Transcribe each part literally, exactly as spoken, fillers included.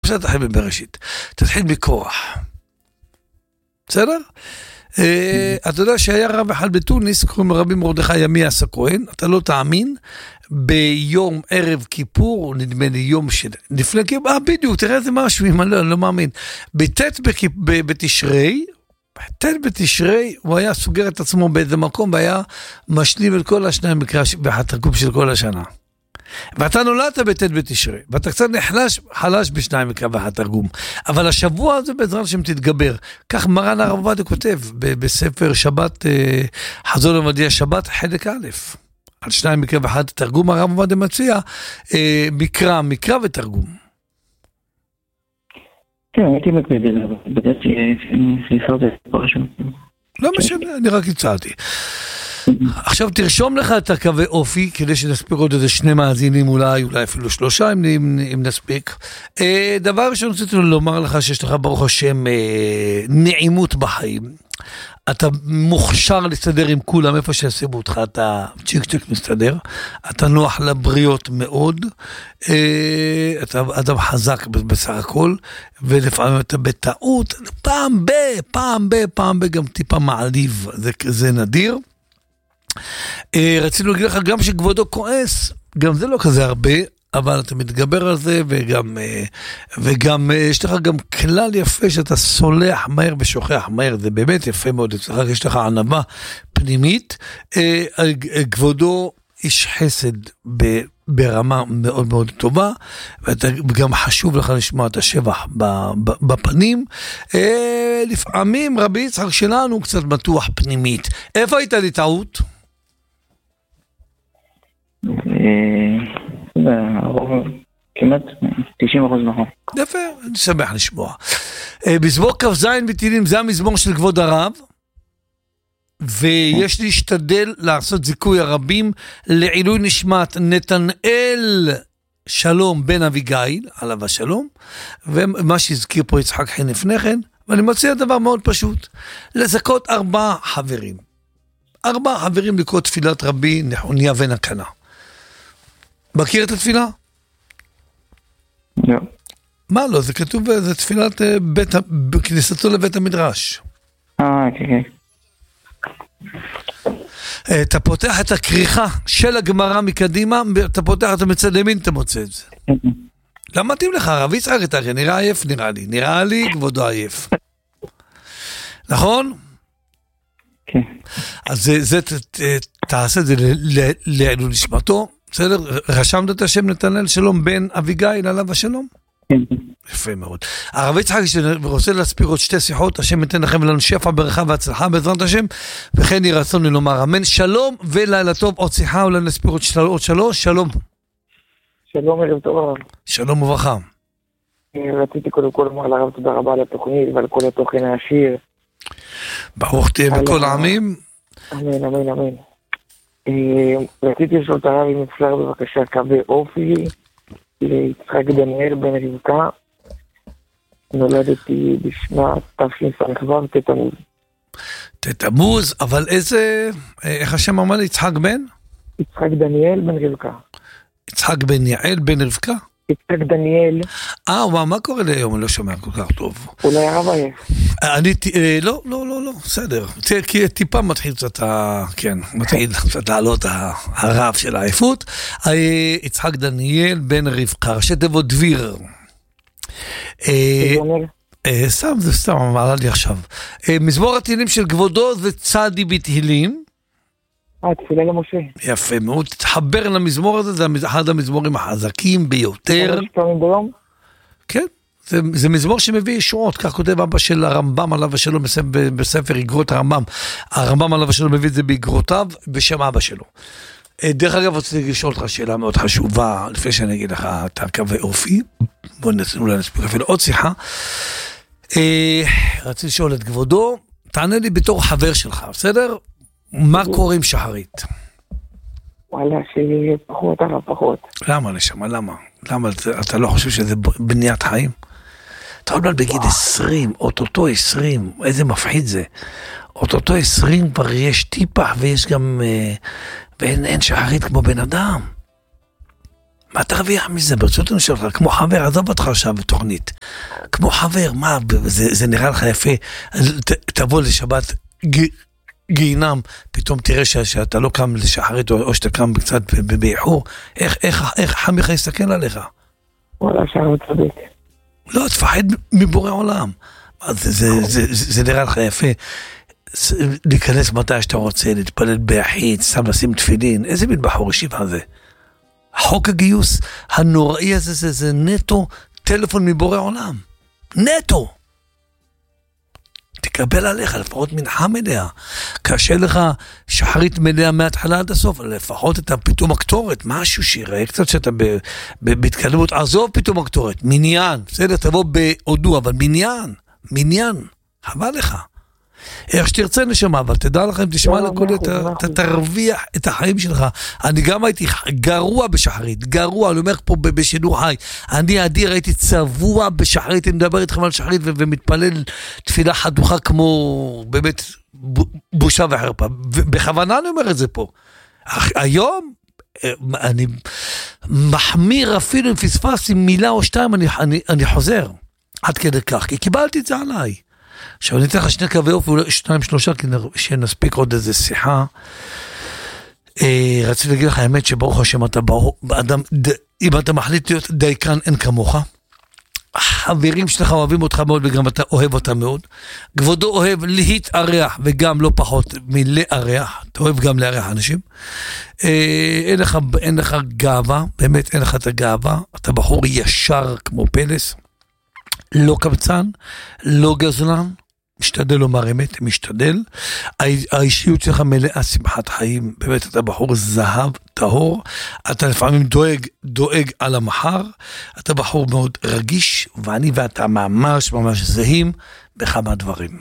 בסדר, תתחיל בבראשית. תתחיל מקורח. בסדר? אתה יודע שהיה רב אחד בתוניס, קוראים רבי מרדכי ימיאס הכהן, אתה לא תאמין, ביום ערב כיפור, נדמה לי יום של... לפני כיפור, אה בדיוק, תראה איזה משהו, אני לא, לא מאמין. בט' בתשרי, בט' בתשרי, הוא היה סוגר את עצמו באיזה מקום, והיה משלים את כל השניים מקרא והתרגום של כל השנה. ואתה נולדת בט' בתשרי, ואתה קצת נחלש, חלש בשניים מקרא והתרגום. אבל השבוע הזה בעזרת השם תתגבר. כך מרן הרב עובדיה כותב, בספר שבת, חזון עובדיה שבת, חלק א', על שניים מקרא ואחד תרגום, הרב עובדיה מציע, מקרא, מקרא ותרגום. כן, הייתי מקביד את זה, בדעתי חיסר את זה פרשם. לא משנה, אני רק הצעתי. עכשיו תרשום לך את הקווי אופי, כדי שנספיק עוד איזה שני מאזינים אולי, אולי אפילו שלושה אם, אם, אם נספיק. דבר ראשון, רציתי לומר לך שיש לך ברוך השם נעימות בחיים. אתה מוכשר להסתדר עם כולם, איפה שישימו אותך, אתה צ'יק צ'יק מסתדר, אתה נוח לבריות מאוד, אתה אדם חזק בסך הכל, ולפעמים אתה בטעות, פעם ב, פעם ב, פעם ב, גם טיפה מעליב, זה, זה נדיר. רצינו להגיד לך גם שכבודו כועס, גם זה לא כזה הרבה, אבל אתה מתגבר על זה, וגם, וגם יש לך גם כלל יפה שאתה סולח מהר ושוכח מהר, זה באמת יפה מאוד, יש לך ענבה פנימית, כבודו איש חסד ברמה מאוד מאוד טובה, וגם חשוב לך לשמוע את השבח בפנים, לפעמים רבי יצחק שלנו קצת מתוח פנימית. איפה הייתה לי טעות? כמעט תשעים אחוז נכון. יפה, אני שמח לשמוע. מזמור כ"ז בתהילים, זה המזמור של כבוד הרב, ויש להשתדל לעשות זיכוי הרבים לעילוי נשמת נתנאל שלום בן אביגיל, עליו השלום, ומה שהזכיר פה יצחק חן לפני כן, ואני מציע דבר מאוד פשוט, לזכות ארבעה חברים. ארבעה חברים לקרוא תפילת רבי נחוניה בן הקנה. מכיר את התפילה? לא. מה לא? זה כתוב, זה תפילת בית, כניסתו לבית המדרש. אה, כן. אתה פותח את הכריכה של הגמרא מקדימה, אתה פותח את המצד ימין, אתה מוצא את זה. לא מתאים לך, רב יצחק, אתה נראה עייף, נראה לי. נראה לי, כבודו עייף. נכון? כן. אז זה, זה, תעשה את זה לעילוי נשמתו. בסדר? רשמת את השם נתנאל שלום בן אביגיל עליו השלום? כן. יפה מאוד. הרב יצחק רוצה להספיק עוד שתי שיחות, השם ייתן לכם ולנו שפע ברכה והצלחה בעזרת השם, וכן יהי רצון לי לומר אמן. שלום ולילה טוב, עוד שיחה, אולי נספיק עוד שלוש, שלום. שלום, ערב טוב הרב. שלום וברכה. רציתי קודם כל לומר לרב תודה רבה על התוכנית ועל כל התוכן העשיר. ברוך תהיה בכל העמים. אמן, אמן, אמן. רציתי לשאול את הרב אם אפשר בבקשה קווי אופי ליצחק דניאל בן רבקה, נולדתי בשנת תשס"ו תתמוז. תתמוז, אבל איזה, איך השם אמר לי, יצחק בן? יצחק דניאל בן רבקה. יצחק בן יעל בן רבקה? יצחק דניאל. אה, מה קורה לי היום? אני לא שומע כל כך טוב. אולי הרב עייף. אני, לא, לא, לא, לא, בסדר. כי טיפה מתחיל קצת, כן, מתחיל קצת לעלות הרב של העייפות. יצחק דניאל בן רבקה, ראשי תיבות דביר. סתם, זה סתם, אמרה לי עכשיו. מזמור התהילים של כבודו זה צדי בתהילים. אה, תפילה למשה. יפה מאוד, תתחבר למזמור הזה, זה אחד המזמורים החזקים ביותר. שלוש פעמים ביום? כן, זה, זה מזמור שמביא ישועות, כך כותב אבא של הרמב"ם עליו השלום בספר איגרות הרמב"ם. הרמב"ם עליו השלום מביא את זה באיגרותיו בשם אבא שלו. דרך אגב, רציתי לשאול אותך שאלה מאוד חשובה, לפני שאני אגיד לך את הקווי אופי, בואו אולי נספיק אפילו עוד שיחה. רציתי לשאול את כבודו, תענה לי בתור חבר שלך, בסדר? מה קורה עם שחרית? וואלה, שיהיה פחות, אבל פחות. למה נשמה, למה? למה אתה לא חושב שזה בניית חיים? אתה עוד מעט בגיל עשרים, אוטוטו עשרים, איזה מפחיד זה. אוטוטו עשרים כבר יש טיפח ויש גם, ואין אין שחרית כמו בן אדם. מה תרוויח מזה? ברצות אני שלך, כמו חבר, עזוב אותך עכשיו בתוכנית. כמו חבר, מה, זה, זה נראה לך יפה, ת, תבוא לשבת ג, גיהינם, פתאום תראה ש, שאתה לא קם לשחרית, או, או שאתה קם קצת באיחור, איך, איך, איך חמיך יסתכל עליך? וואלה, שער צודק. לא, תפחד מבורא עולם. זה, זה, זה, זה, זה נראה לך יפה. להיכנס מתי שאתה רוצה, להתפלל ביחיד, סתם לשים תפילין, איזה מין בחור ישיבה זה? חוק הגיוס הנוראי הזה, זה, זה נטו טלפון מבורא עולם. נטו. תקבל עליך, לפחות מנחה מלאה. קשה לך שחרית מלאה מההתחלה עד הסוף, לפחות את פתאום הקטורת, משהו שיראה קצת שאתה בהתקדמות, עזוב פתאום הקטורת, מניין, בסדר, תבוא בהודו, אבל מניין, מניין, חבל לך. איך שתרצה נשמה, אבל תדע לך אם תשמע לכל, אתה תרוויח את החיים שלך. אני גם הייתי גרוע בשחרית, גרוע, אני אומר פה בשידור חי, אני אדיר הייתי צבוע בשחרית, אני מדבר איתכם על שחרית ומתפלל תפילה חדוכה כמו באמת בושה וחרפה, בכוונה אני אומר את זה פה. היום אני מחמיר אפילו אם פספסתי מילה או שתיים, אני, אני, אני חוזר עד כדי כך, כי קיבלתי את זה עליי. עכשיו אני אתן לך שני קווי אופי, אולי שניים שלושה, כי שנספיק עוד איזה שיחה. אה, רציתי להגיד לך האמת שברוך השם אתה ברוך, אדם, ד, אם אתה מחליט להיות דייקן אין כמוך, החברים שלך אוהבים אותך מאוד וגם אתה אוהב אותם מאוד, כבודו אוהב להתארח וגם לא פחות מלארח, אתה אוהב גם לארח אנשים, אה, אין, לך, אין לך גאווה, באמת אין לך את הגאווה, אתה בחור ישר כמו פלס, לא קבצן, לא גזלן, משתדל לומר אמת, משתדל, האישיות שלך מלאה שמחת חיים, באמת אתה בחור זהב, טהור, אתה לפעמים דואג, דואג על המחר, אתה בחור מאוד רגיש, ואני ואתה ממש ממש זהים בכמה דברים.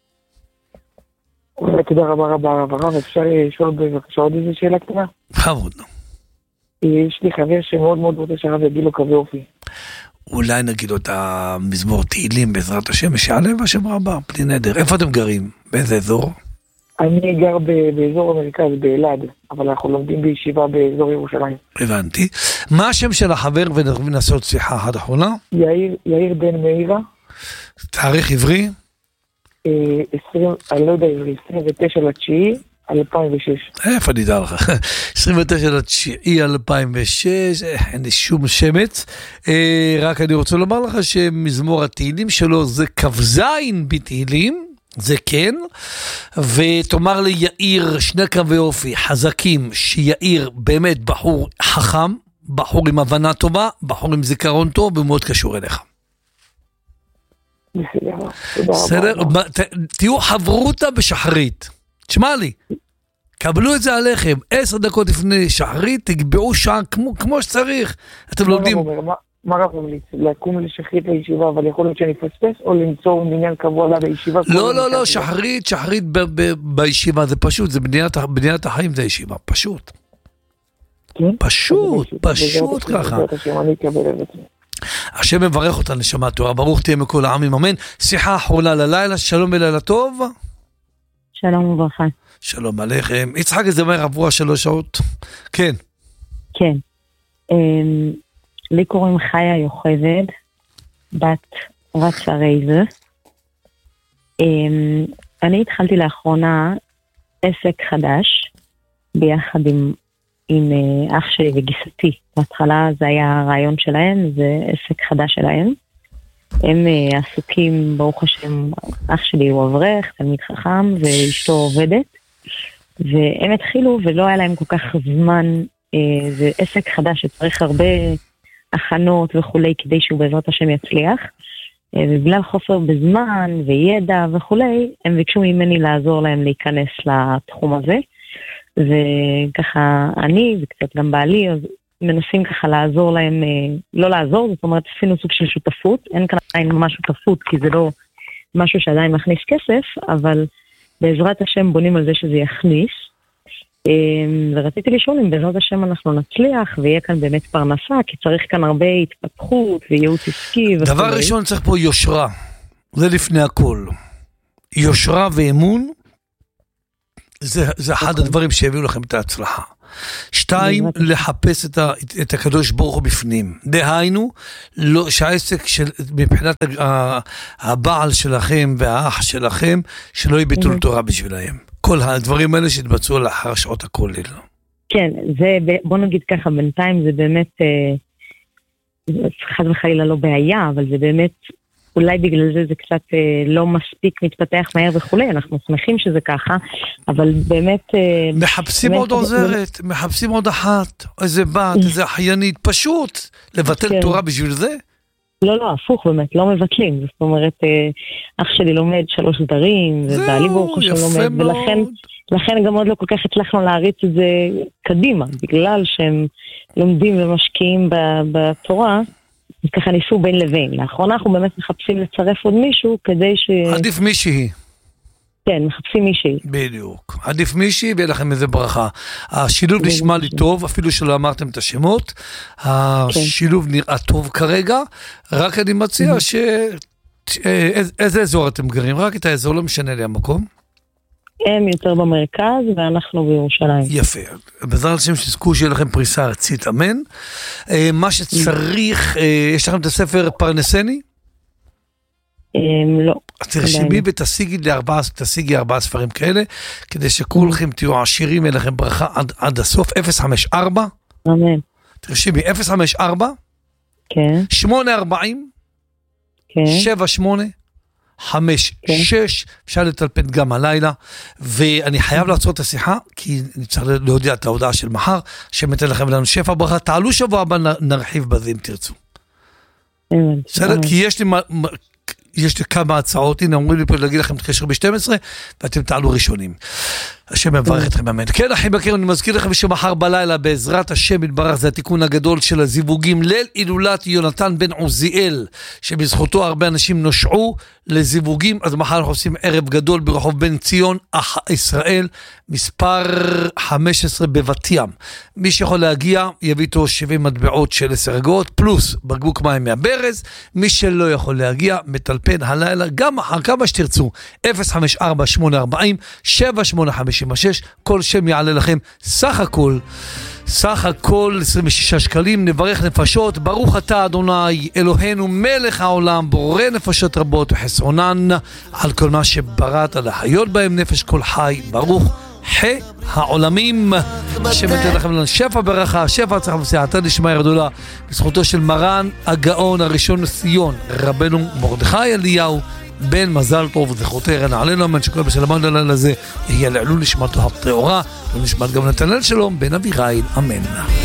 תודה רבה רבה רבה, אפשר לשאול בבקשה עוד איזה שאלה קטנה? חבוד. יש לי חבר שמאוד מאוד רוצה שהרב יגיד לו קווי אופי. אולי נגיד לו את המזמור תהילים בעזרת השם, שיעלה בשם רבה, בלי נדר. איפה אתם גרים? באיזה אזור? אני גר באזור המרכז, באלעד, אבל אנחנו לומדים בישיבה באזור ירושלים. הבנתי. מה השם של החבר ונעשה עוד שיחה אחת אחרונה? יאיר, יאיר בן מאירה. תאריך עברי? עשרים, אני לא יודע עברי, עשרים ותשע לתשיעי. אלפיים ושש. איפה אני יודע לך? עשרים ותשע לתשיעי אלפיים ושש, אין לי שום שמץ. רק אני רוצה לומר לך שמזמור התהילים שלו זה כבזין בתהילים, זה כן, ותאמר לי יאיר שני קווי אופי חזקים, שיאיר באמת בחור חכם, בחור עם הבנה טובה, בחור עם זיכרון טוב, ומאוד קשור אליך. בסדר? תהיו חברותה בשחרית. תשמע לי, קבלו את זה עליכם, עשר דקות לפני שחרית, תקבעו שעה כמו, כמו שצריך. אתם לומדים... מה רב ממליץ? לקום לשחרית לישיבה, אבל יכול להיות שאני פספס, או למצוא מניין קבוע לה בישיבה? לא, לא, לא, שחרית, שחרית ב- ב- בישיבה, זה פשוט, זה בניית, בניית החיים, זה ישיבה, פשוט. כן? פשוט, פשוט ככה. השם מברך אותה נשמה תורה, ברוך תהיה מכל העמים, אמן. שיחה אחרונה ללילה, שלום ולילה טוב. שלום וברכה. שלום עליכם. יצחק, איזה מהר עברו השלוש שעות? כן. כן. לי קוראים חיה יוחזד, בת רצה רייזה. אני התחלתי לאחרונה עסק חדש, ביחד עם, עם אח שלי וגיסתי. בהתחלה זה היה הרעיון שלהם, זה עסק חדש שלהם. הם עסוקים, ברוך השם, אח שלי הוא אברך, תלמיד חכם, ואשתו עובדת, והם התחילו ולא היה להם כל כך זמן, זה עסק חדש שצריך הרבה הכנות וכולי, כדי שהוא בעזרת השם יצליח, ובגלל חוסר בזמן וידע וכולי, הם ביקשו ממני לעזור להם להיכנס לתחום הזה, וככה אני וקצת גם בעלי, אז מנסים ככה לעזור להם, לא לעזור, זאת אומרת, עשינו סוג של שותפות, אין כאן עדיין ממש שותפות, כי זה לא משהו שעדיין מכניס כסף, אבל בעזרת השם בונים על זה שזה יכניס, ורציתי לשאול אם בעזרת השם אנחנו נצליח, ויהיה כאן באמת פרנסה, כי צריך כאן הרבה התפתחות וייעוץ עסקי. דבר ראשון צריך פה יושרה, זה לפני הכל. יושרה ואמון, זה, זה אחד הדברים שהביאו לכם את ההצלחה. שתיים, לחפש את, ה, את הקדוש ברוך הוא בפנים. דהיינו, לא, שהעסק של, מבחינת הבעל שלכם והאח שלכם, שלא יהיה ביטול תורה בשבילהם. כל הדברים האלה שהתבצעו לאחר שעות הכולל. כן, זה, בוא נגיד ככה, בינתיים זה באמת, חד וחלילה לא בעיה, אבל זה באמת, אולי בגלל זה זה קצת לא מספיק מתפתח מהר וכולי, אנחנו שמחים שזה ככה, אבל באמת... מחפשים עוד עוזרת, מחפשים עוד אחת, איזה בת, איזה אחיינית, פשוט לבטל תורה בשביל זה? לא, לא, הפוך באמת, לא מבטלים, זאת אומרת, אח שלי לומד שלוש סדרים, ובעלי ברוך הוא שלומד, ולכן... לכן גם עוד לא כל כך הצלחנו להריץ את זה קדימה, בגלל שהם לומדים ומשקיעים בתורה, אז ככה ניסו בין לבין. לאחרונה אנחנו באמת מחפשים לצרף עוד מישהו כדי ש... עדיף מישהי. כן, מחפשים מישהי. בדיוק. עדיף מישהי ויהיה לכם איזה ברכה. השילוב נשמע לי טוב, אפילו שלא אמרתם את השמות. השילוב נראה טוב כרגע, רק אני מציע ש... איזה אזור אתם גרים? רק את האזור, לא משנה לי המקום. הם יותר במרכז ואנחנו בירושלים. יפה. בעזרת השם שתזכו שיהיה לכם פריסה ארצית, אמן. מה שצריך, יש לכם את הספר פרנסני? לא. תרשמי ותשיגי לארבעה, תשיגי ארבעה ספרים כאלה, כדי שכולכם תהיו עשירים, יהיה לכם ברכה עד הסוף. אפס חמש ארבע. אמן. תרשמי, אפס חמש ארבע. כן. שמונה ארבעים. כן. שבע שמונה. חמש, שש, אפשר לטלפן גם הלילה, ואני חייב לעצור את השיחה, כי אני צריך להודיע את ההודעה של מחר, שמתן לכם לנו שפע ברכה, תעלו שבוע הבא, נרחיב בזה אם תרצו. בסדר? כי יש לי, יש לי כמה הצעות, הנה אומרים לי פה להגיד לכם תקשר ב-שתים עשרה, ואתם תעלו ראשונים. השם מברך אתכם, אמן. כן, אחים יקרים, אני מזכיר לכם שמחר בלילה, בעזרת השם יתברך, זה התיקון הגדול של הזיווגים, ליל הילולת יונתן בן עוזיאל, שבזכותו הרבה אנשים נושעו לזיווגים, אז מחר אנחנו עושים ערב גדול ברחוב בן ציון, ישראל, מספר חמש עשרה בבת ים. מי שיכול להגיע, יביא איתו שבעים מטבעות של עשר אגורות, פלוס בקבוק מים מהברז. מי שלא יכול להגיע, מטלפן הלילה, גם מחר, כמה שתרצו, אפס חמש ארבע שמונה ארבעים שבע שמונה חמש שש, כל שם יעלה לכם, סך הכל, סך הכל עשרים ושישה שקלים. נברך נפשות, ברוך אתה אדוני אלוהינו מלך העולם, בורא נפשות רבות וחסרונן, על כל מה שבראת להחיות בהם נפש כל חי, ברוך חי העולמים. השם ייתן לכם לנו שפע ברכה, שפע הצלחה וסייעתא דשמיא גדולה, בזכותו של מרן הגאון הראשון לציון, רבנו מרדכי אליהו בן מזל טוב וזכותיה נעלינו, אמן, שכל בשלמון ללילה הזה יהיה לעלול נשמתו הטהורה, ונשמת גם נתנאל שלום בן אביגיל, אמן.